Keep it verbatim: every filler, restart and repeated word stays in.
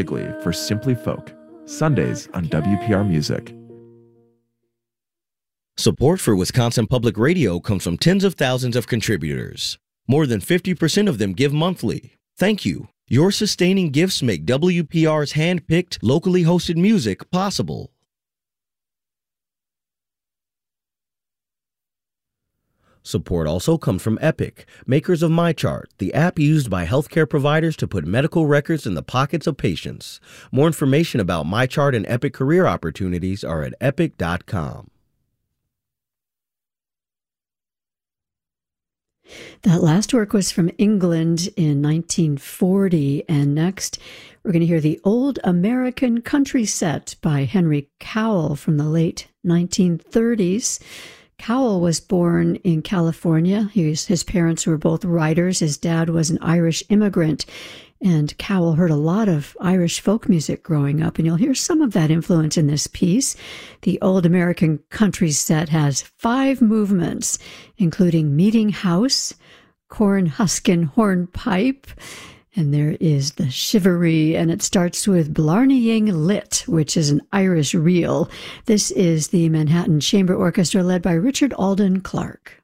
For Simply Folk, Sundays on W P R Music. Support for Wisconsin Public Radio comes from tens of thousands of contributors. More than fifty percent of them give monthly. Thank you. Your sustaining gifts make W P R's hand-picked, locally hosted music possible. Support also comes from Epic, makers of MyChart, the app used by healthcare providers to put medical records in the pockets of patients. More information about MyChart and Epic career opportunities are at epic dot com. That last work was from England in nineteen forty, and next we're going to hear the Old American Country Set by Henry Cowell from the late nineteen thirties. Cowell was born in California. He was, his parents were both writers. His dad was an Irish immigrant, and Cowell heard a lot of Irish folk music growing up, and you'll hear some of that influence in this piece. The Old American Country Set has five movements, including Meeting House, Corn Huskin' Hornpipe, and there is the Shivaree, and it starts with Blarneying Lit, which is an Irish reel. This is the Manhattan Chamber Orchestra led by Richard Alden Clark.